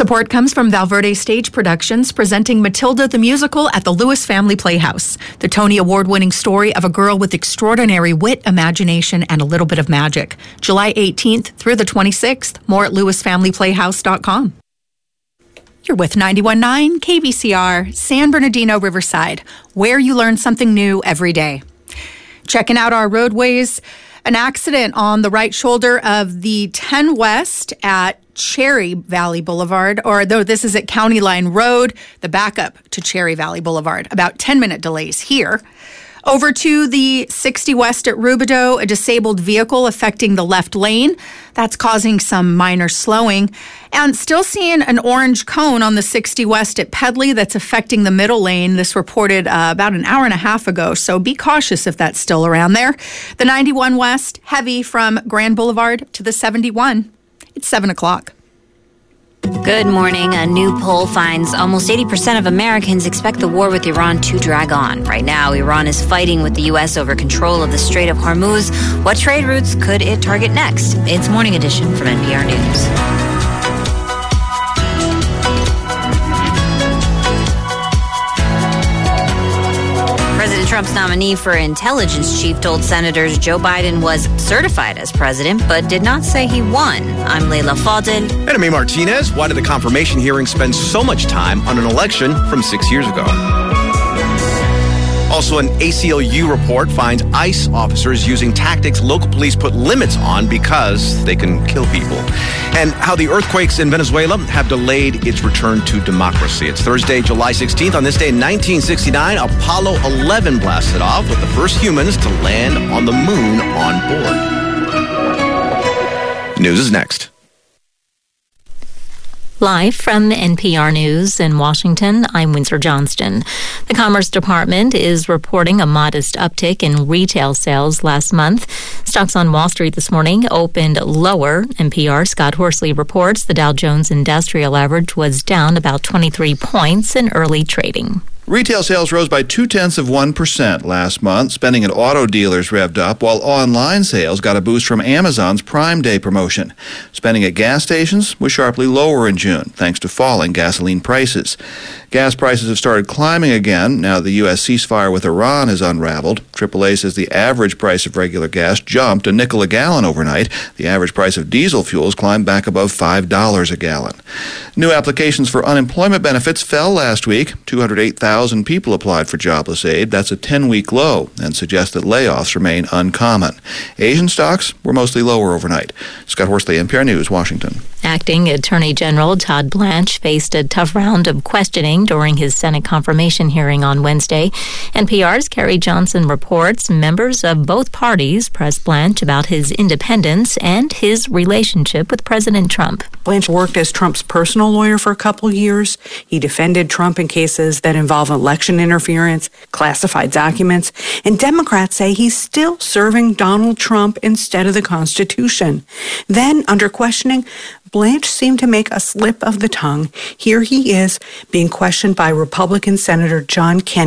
Support comes from Valverde Stage Productions, presenting Matilda the Musical at the Lewis Family Playhouse. The Tony Award-winning story of a girl with extraordinary wit, imagination, and a little bit of magic. July 18th through the 26th. More at lewisfamilyplayhouse.com. You're with 91.9 KVCR, San Bernardino, Riverside, where you learn something new every day. Checking out our roadways, an accident on the right shoulder of the 10 West at Cherry Valley Boulevard, or though this is at County Line Road, the backup to Cherry Valley Boulevard. About 10-minute delays here. Over to the 60 West at Rubidoux, a disabled vehicle affecting the left lane. That's causing some minor slowing. And still seeing an orange cone on the 60 West at Pedley that's affecting the middle lane. This reported about an hour and a half ago, so be cautious if that's still around there. The 91 West, heavy from Grand Boulevard to the 71. It's 7 o'clock. Good morning. A new poll finds almost 80% of Americans expect the war with Iran to drag on. Right now, Iran is fighting with the U.S. over control of the Strait of Hormuz. What trade routes could it target next? It's Morning Edition from NPR News. President Trump's nominee for intelligence chief told senators Joe Biden was certified as president, but did not say he won. I'm Leila Fadel. And I'm Martinez. Why did the confirmation hearing spend so much time on an election from 6 years ago? Also, an ACLU report finds ICE officers using tactics local police put limits on because they can kill people. And how the earthquakes in Venezuela have delayed its return to democracy. It's Thursday, July 16th. On this day in 1969, Apollo 11 blasted off with the first humans to land on the moon on board. News is next. Live from NPR News in Washington, I'm Windsor Johnston. The Commerce Department is reporting a modest uptick in retail sales last month. Stocks on Wall Street this morning opened lower. NPR Scott Horsley reports the Dow Jones Industrial Average was down about 23 points in early trading. Retail sales rose by 0.2% last month. Spending at auto dealers revved up, while online sales got a boost from Amazon's Prime Day promotion. Spending at gas stations was sharply lower in June, thanks to falling gasoline prices. Gas prices have started climbing again now the U.S. ceasefire with Iran has unraveled. AAA says the average price of regular gas jumped $0.05 a gallon overnight. The average price of diesel fuels climbed back above $5 a gallon. New applications for unemployment benefits fell last week. 208,000 people applied for jobless aid. That's a 10-week low and suggests that layoffs remain uncommon. Asian stocks were mostly lower overnight. Scott Horsley, NPR News, Washington. Acting Attorney General Todd Blanche faced a tough round of questioning during his Senate confirmation hearing on Wednesday. NPR's Carrie Johnson reports members of both parties pressed Blanche about his independence and his relationship with President Trump. Blanche worked as Trump's personal lawyer for a couple years. He defended Trump in cases that involve election interference, classified documents, and Democrats say he's still serving Donald Trump instead of the Constitution. Then, under questioning, Blanche seemed to make a slip of the tongue. Here he is being questioned by Republican Senator John Kennedy.